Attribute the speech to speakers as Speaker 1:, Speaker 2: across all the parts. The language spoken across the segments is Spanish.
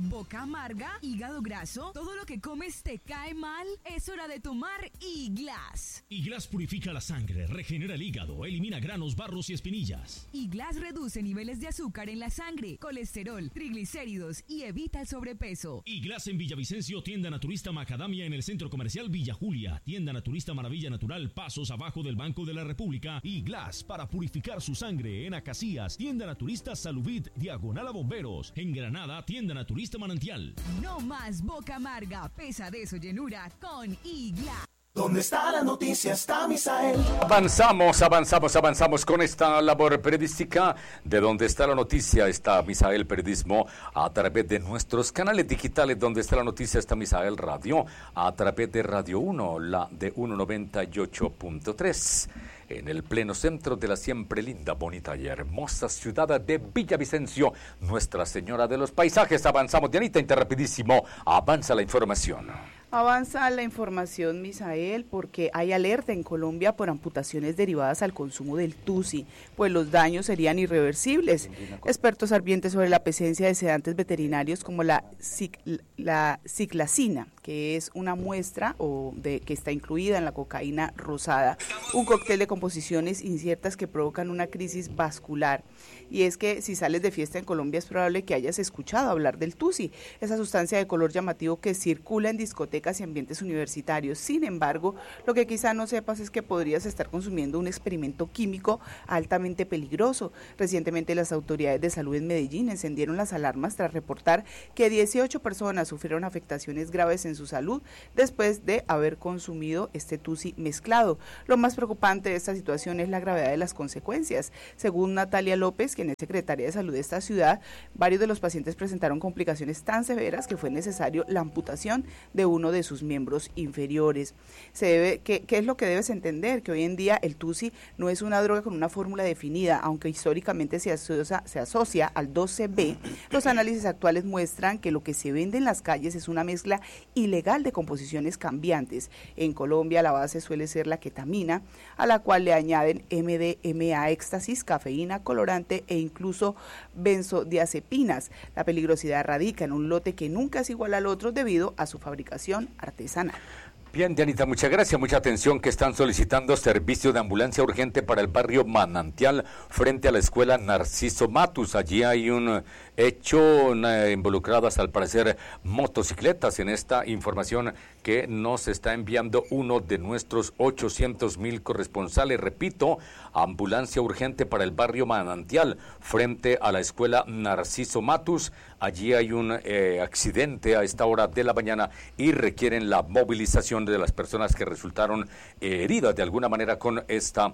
Speaker 1: ¿Boca amarga? ¿Hígado graso? ¿Todo lo que comes te cae mal? Es hora de tomar Iglas.
Speaker 2: Iglas purifica la sangre, regenera el hígado, elimina granos, barros y espinillas.
Speaker 1: Iglas reduce niveles de azúcar en la sangre, colesterol, triglicéridos y evita el sobrepeso.
Speaker 2: Iglas en Villavicencio, tienda naturista Macadamia en el Centro Comercial Villa Julia, tienda naturista Maravilla Natural, pasos abajo del Banco de la República. Iglas para purificar su sangre en Acacías, tienda naturista Salubit, diagonal a Bomberos. En Granada, tienda naturista Manantial.
Speaker 1: No más boca amarga, pesadez o llenura con Iglas.
Speaker 3: ¿Dónde está la noticia? Está Misael.
Speaker 4: Avanzamos con esta labor periodística. De Donde está la noticia está Misael Periodismo a través de nuestros canales digitales. Donde está la noticia está Misael Radio a través de Radio 1, la de 198.3. En el pleno centro de la siempre linda, bonita y hermosa ciudad de Villavicencio, Nuestra Señora de los Paisajes. Avanzamos, Dianita, interrapidísimo. Avanza la información.
Speaker 5: Avanza la información, Misael, porque hay alerta en Colombia por amputaciones derivadas al consumo del tusi, pues los daños serían irreversibles. Expertos advierten sobre la presencia de sedantes veterinarios como la ciclacina, que es una muestra que está incluida en la cocaína rosada, un cóctel de composiciones inciertas que provocan una crisis vascular. Y es que si sales de fiesta en Colombia es probable que hayas escuchado hablar del tusi, esa sustancia de color llamativo que circula en discotecas y ambientes universitarios. Sin embargo, lo que quizá no sepas es que podrías estar consumiendo un experimento químico altamente peligroso. Recientemente las autoridades de salud en Medellín encendieron las alarmas tras reportar que 18 personas sufrieron afectaciones graves en su salud después de haber consumido este tusi mezclado. Lo más preocupante de esta situación es la gravedad de las consecuencias. Según Natalia López, quien es secretaria de salud de esta ciudad, varios de los pacientes presentaron complicaciones tan severas que fue necesario la amputación de uno de sus miembros inferiores. ¿Qué es lo que debes entender? Que hoy en día el tusi no es una droga con una fórmula definida, aunque históricamente se asocia al 12B. Los análisis actuales muestran que lo que se vende en las calles es una mezcla ilegal de composiciones cambiantes. En Colombia la base suele ser la ketamina, a la cual le añaden MDMA, éxtasis, cafeína, colorante e incluso benzodiazepinas. La peligrosidad radica en un lote que nunca es igual al otro debido a su fabricación artesanal.
Speaker 4: Bien, Dianita, muchas gracias, mucha atención, que están solicitando servicio de ambulancia urgente para el barrio Manantial frente a la escuela Narciso Matus. Allí hay un hecho involucradas al parecer motocicletas. En esta información que nos está enviando uno de nuestros 800,000 corresponsales, repito, ambulancia urgente para el barrio Manantial frente a la escuela Narciso Matus. Allí hay un accidente a esta hora de la mañana y requieren la movilización de las personas que resultaron heridas de alguna manera con este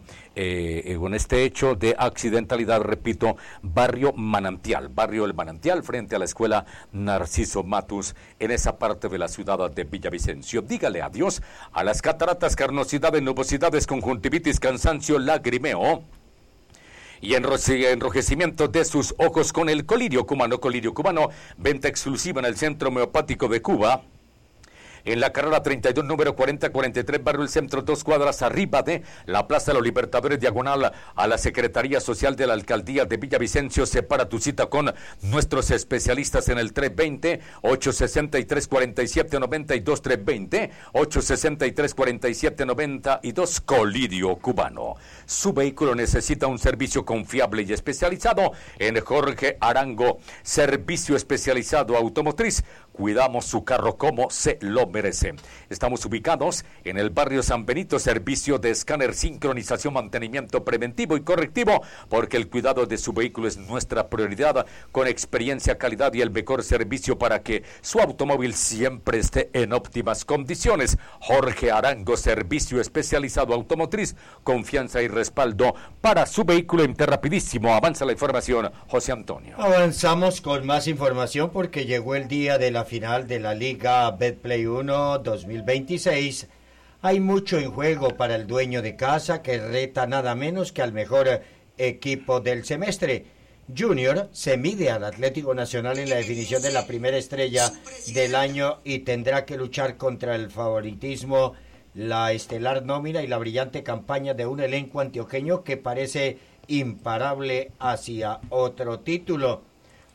Speaker 4: hecho de accidentalidad. Repito, barrio El Manantial frente a la escuela Narciso Matus en esa parte de la ciudad de Villavicencio. Dígale adiós a las cataratas, carnosidades, nubosidades, conjuntivitis, cansancio, lagrimeo y enrojecimiento de sus ojos con el colirio cubano. Colirio cubano, venta exclusiva en el Centro Homeopático de Cuba, en la carrera 32, número 4043, barrio El Centro, 2 cuadras arriba de la Plaza de los Libertadores, diagonal a la Secretaría Social de la Alcaldía de Villavicencio. Separa tu cita con nuestros especialistas en el 320-863-4792, 320-863-4792, Colirio Cubano. Su vehículo necesita un servicio confiable y especializado en Jorge Arango, servicio especializado automotriz. Cuidamos su carro como se lo merece. Estamos ubicados en el barrio San Benito, servicio de escáner, sincronización, mantenimiento preventivo y correctivo, porque el cuidado de su vehículo es nuestra prioridad, con experiencia, calidad y el mejor servicio para que su automóvil siempre esté en óptimas condiciones. Jorge Arango, servicio especializado automotriz, confianza y respaldo para su vehículo. Rapidísimo, avanza la información, José Antonio.
Speaker 6: Avanzamos con más información porque llegó el día de la final de la Liga Betplay 1 2026. Hay mucho en juego para el dueño de casa, que reta nada menos que al mejor equipo del semestre. Junior se mide al Atlético Nacional en la definición de la primera estrella del año y tendrá que luchar contra el favoritismo, la estelar nómina y la brillante campaña de un elenco antioqueño que parece imparable hacia otro título.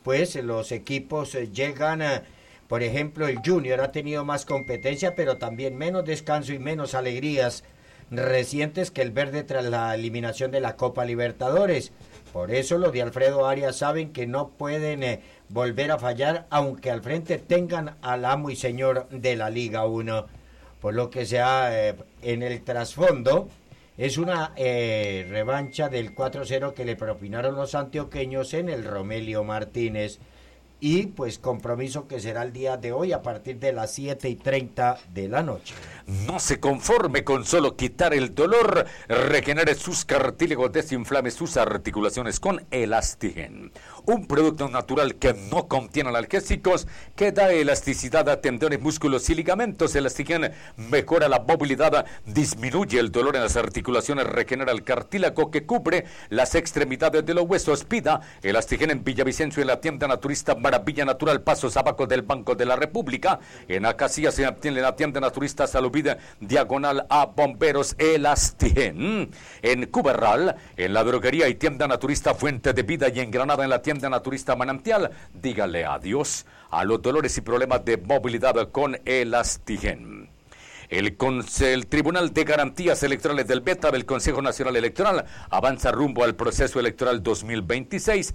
Speaker 6: después los equipos llegan, por ejemplo, el Junior ha tenido más competencia, pero también menos descanso y menos alegrías recientes que el verde tras la eliminación de la Copa Libertadores. Por eso los de Alfredo Arias saben que no pueden volver a fallar, aunque al frente tengan al amo y señor de la Liga 1. Por lo que sea en el trasfondo, es una revancha del 4-0 que le propinaron los antioqueños en el Romelio Martínez. Y pues compromiso que será el día de hoy a partir de las 7:30 de la noche.
Speaker 4: No se conforme con solo quitar el dolor, regenere sus cartílagos, desinflame sus articulaciones con Elastigen, un producto natural que no contiene analgésicos, que da elasticidad a tendones, músculos y ligamentos. Elastigen mejora la movilidad, disminuye el dolor en las articulaciones, regenera el cartílago que cubre las extremidades de los huesos. Pida Elastigen en Villavicencio, en la tienda naturista Maravilla Natural, pasos abajo del Banco de la República. En Acacias se obtiene la tienda naturista Salubida, diagonal a Bomberos. Elastigen. En Cuberral, en la droguería y tienda naturista Fuente de Vida, y en Granada en la tienda naturista Manantial. Dígale adiós a los dolores y problemas de movilidad con Elastigen. El Tribunal de Garantías Electorales del Beta del Consejo Nacional Electoral avanza rumbo al proceso electoral 2026,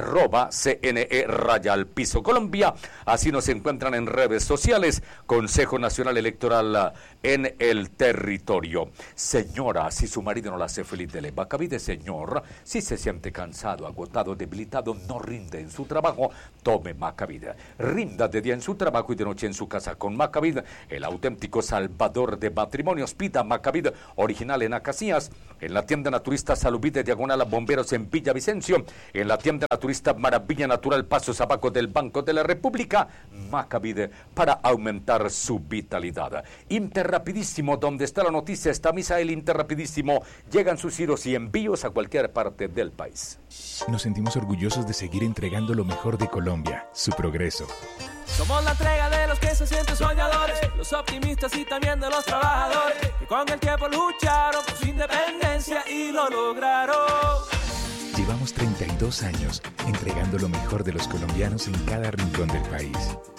Speaker 4: @CNE_Piso Colombia. Así nos encuentran en redes sociales, Consejo Nacional Electoral en el territorio. Señora, si su marido no la hace feliz, dele Macavide. Señor, si se siente cansado, agotado, debilitado, no rinde en su trabajo, tome Macavide. Rinda de día en su trabajo y de noche en su casa con Macavide, el auténtico salvador de matrimonios. Pida Macavide original en Acacias, en la tienda naturista Salubide, diagonal a Bomberos en Villavicencio, en la tienda naturista Maravilla Natural, pasos abajo del Banco de la República. Macavide, para aumentar su vitalidad. Interrapidísimo, donde está la noticia está Misael. Interrapidísimo, llegan sus giros y envíos a cualquier parte del país.
Speaker 7: Nos sentimos orgullosos de seguir entregando lo mejor de Colombia, su progreso.
Speaker 8: Somos la entrega de los que se sienten soñadores, los optimistas y también de los trabajadores, que con el tiempo lucharon por su independencia y lo lograron.
Speaker 7: Llevamos 32 años entregando lo mejor de los colombianos en cada rincón del país.